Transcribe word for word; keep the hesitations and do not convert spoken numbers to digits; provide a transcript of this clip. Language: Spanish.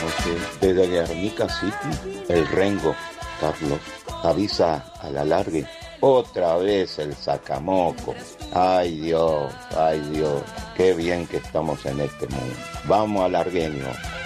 noches desde Guernica City, el Rengo, Carlos, avisa al alargue. Otra vez el sacamoco. Ay Dios, ay Dios, qué bien que estamos en este mundo. Vamos alargueño.